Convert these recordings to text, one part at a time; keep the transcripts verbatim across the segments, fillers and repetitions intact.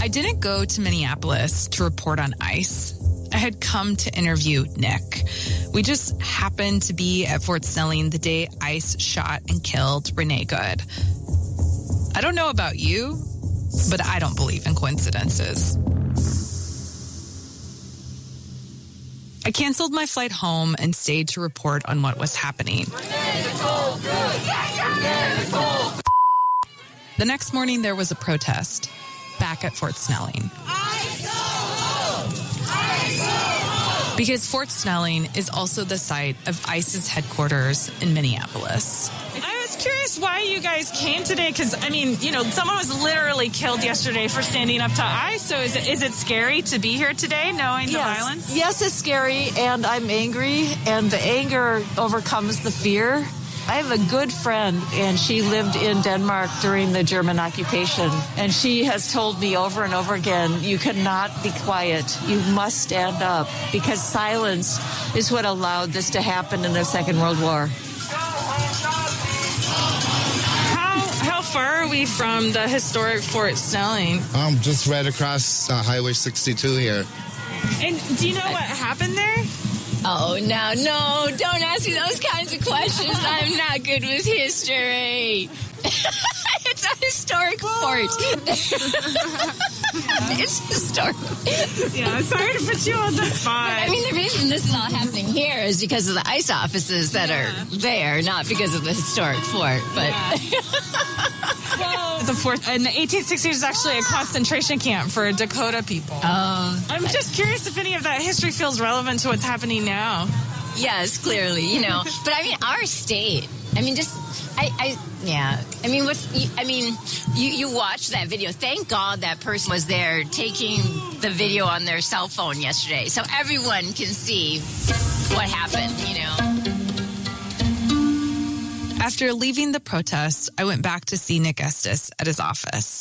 I didn't go to Minneapolis to report on ICE. I had come to interview Nick. We just happened to be at Fort Snelling the day ICE shot and killed Renee Good. I don't know about you, but I don't believe in coincidences. I canceled my flight home and stayed to report on what was happening. The next morning, there was a protest back at Fort Snelling. Because Fort Snelling is also the site of ICE's headquarters in Minneapolis. I was curious why you guys came today, because, I mean, you know, someone was literally killed yesterday for standing up to ICE, so is it, is it scary to be here today, knowing the yes. violence? Yes, it's scary, and I'm angry, and the anger overcomes the fear. I have a good friend, and she lived in Denmark during the German occupation, and she has told me over and over again, you cannot be quiet. You must stand up, because silence is what allowed this to happen in the Second World War. How how far are we from the historic Fort Snelling? Um, just right across uh, Highway sixty-two here. And do you know what happened there? Oh, no, no, don't ask me those kinds of questions. I'm not good with history. It's a historic fort. It's historic. Yeah, sorry to put you on the spot. I mean, the reason this is all happening here is because of the ICE offices that yeah. are there, not because of the historic fort. But yeah. Well, the fort in the eighteen sixties was actually a concentration camp for Dakota people. Oh, I'm just curious if any of that history feels relevant to what's happening now. Yes, clearly, you know. But I mean, our state. I mean, just. I, I, yeah. I mean, what's, I mean, you, you watch that video. Thank God that person was there taking the video on their cell phone yesterday, so everyone can see what happened, you know. After leaving the protest, I went back to see Nick Estes at his office.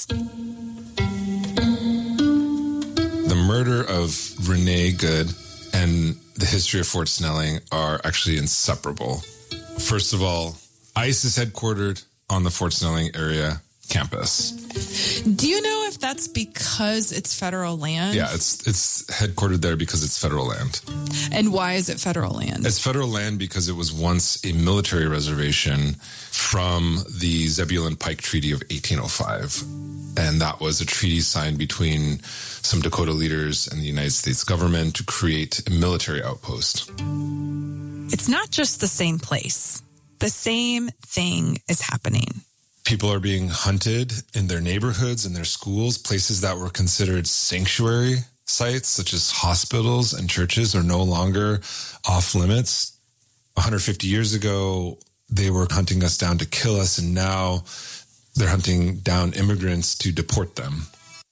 The murder of Renee Good and the history of Fort Snelling are actually inseparable. First of all, ICE is headquartered on the Fort Snelling area campus. Do you know if that's because it's federal land? Yeah, it's it's headquartered there because it's federal land. And why is it federal land? It's federal land because it was once a military reservation from the Zebulon Pike Treaty of eighteen oh five. And that was a treaty signed between some Dakota leaders and the United States government to create a military outpost. It's not just the same place. The same thing is happening. People are being hunted in their neighborhoods, in their schools. Places that were considered sanctuary sites, such as hospitals and churches, are no longer off limits. one hundred fifty years ago, they were hunting us down to kill us, and now they're hunting down immigrants to deport them.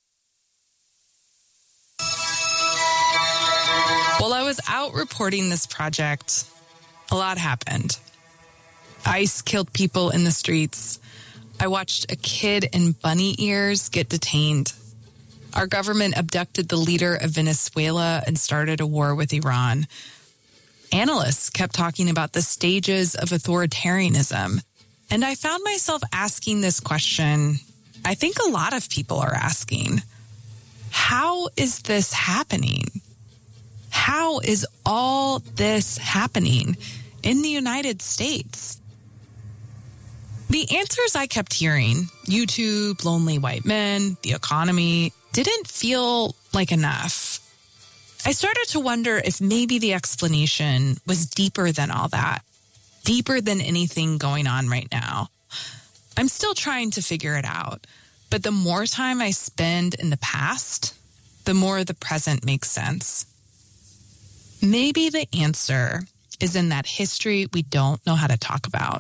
While I was out reporting this project, a lot happened. ICE killed people in the streets. I watched a kid in bunny ears get detained. Our government abducted the leader of Venezuela and started a war with Iran. Analysts kept talking about the stages of authoritarianism. And I found myself asking this question I think a lot of people are asking. How is this happening? How is all this happening in the United States? The answers I kept hearing, YouTube, lonely white men, the economy, didn't feel like enough. I started to wonder if maybe the explanation was deeper than all that, deeper than anything going on right now. I'm still trying to figure it out, but the more time I spend in the past, the more the present makes sense. Maybe the answer is in that history we don't know how to talk about.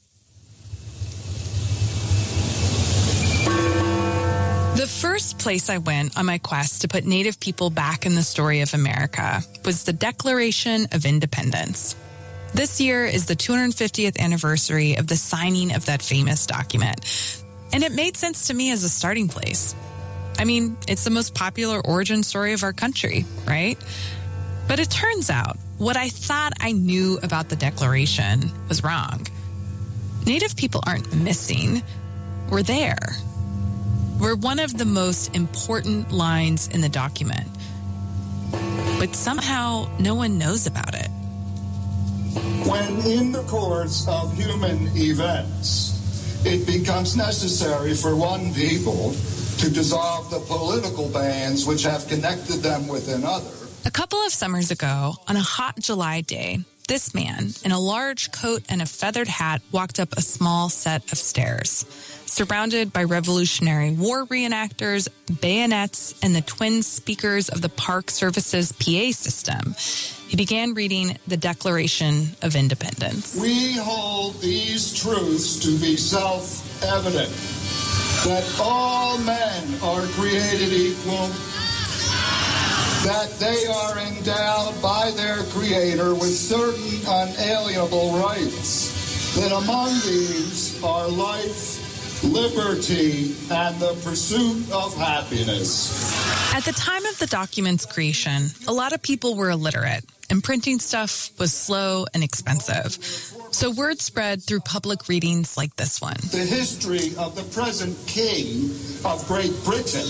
The first place I went on my quest to put Native people back in the story of America was the Declaration of Independence. This year is the two hundred fiftieth anniversary of the signing of that famous document, and it made sense to me as a starting place. I mean, it's the most popular origin story of our country, right? But it turns out what I thought I knew about the Declaration was wrong. Native people aren't missing. We're there. were one of the most important lines in the document. But somehow no one knows about it. When in the course of human events, it becomes necessary for one people to dissolve the political bands which have connected them with another. A couple of summers ago, on a hot July day, this man in a large coat and a feathered hat walked up a small set of stairs, surrounded by Revolutionary War reenactors, bayonets, and the twin speakers of the Park Service's P A system. He began reading the Declaration of Independence. We hold these truths to be self-evident, that all men are created equal, that they are endowed by their Creator with certain unalienable rights, that among these are life, liberty, and the pursuit of happiness. At the time of the document's creation, a lot of people were illiterate, and printing stuff was slow and expensive. So word spread through public readings like this one. The history of the present King of Great Britain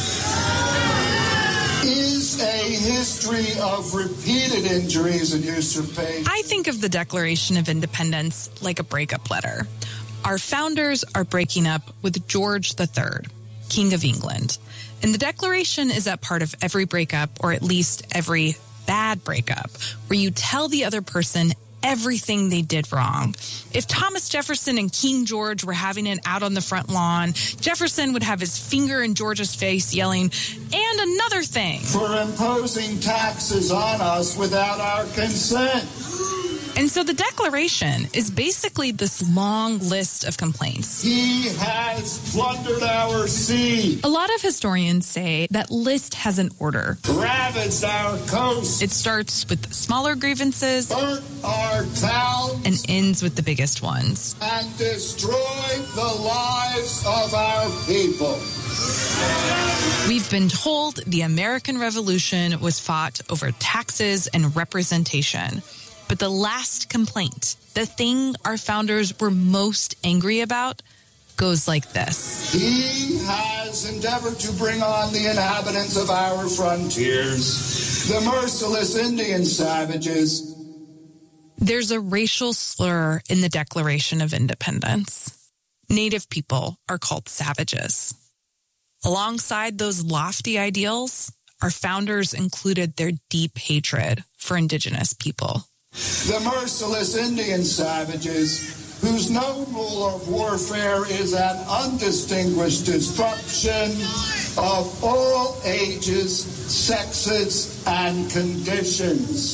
is a history of repeated injuries and usurpation. I think of the Declaration of Independence like a breakup letter. Our founders are breaking up with George the Third, King of England. And the Declaration is that part of every breakup, or at least every bad breakup, where you tell the other person everything they did wrong. If Thomas Jefferson and King George were having it out on the front lawn, Jefferson would have his finger in George's face yelling, "And another thing," for imposing taxes on us without our consent. And so the Declaration is basically this long list of complaints. He has plundered our sea. A lot of historians say that list has an order. Ravaged our coast. It starts with smaller grievances, burnt our towns, and ends with the biggest ones. And destroyed the lives of our people. We've been told the American Revolution was fought over taxes and representation. But the last complaint, the thing our founders were most angry about, goes like this. He has endeavored to bring on the inhabitants of our frontiers, the merciless Indian savages. There's a racial slur in the Declaration of Independence. Native people are called savages. Alongside those lofty ideals, our founders included their deep hatred for indigenous people. The merciless Indian savages, whose known rule of warfare is an undistinguished destruction of all ages, sexes, and conditions.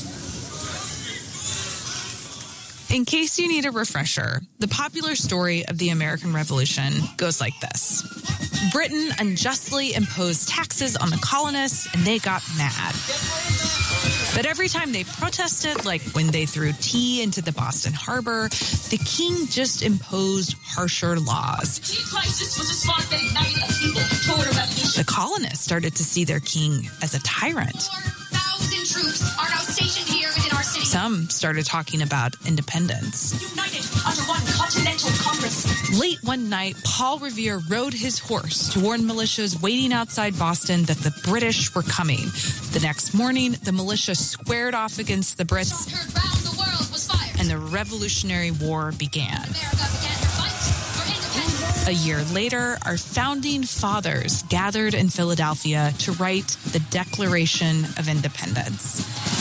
In case you need a refresher, the popular story of the American Revolution goes like this. Britain unjustly imposed taxes on the colonists, and they got mad. But every time they protested, like when they threw tea into the Boston Harbor, the king just imposed harsher laws. The colonists started to see their king as a tyrant. Troops are now stationed here within our city. Some started talking about independence. United under one continental Congress. Late one night, Paul Revere rode his horse to warn militias waiting outside Boston that the British were coming. The next morning, the militia squared off against the Brits, Heard round the world was fired. and the Revolutionary War began. America began her fight for independence. A year later, our founding fathers gathered in Philadelphia to write the Declaration of Independence.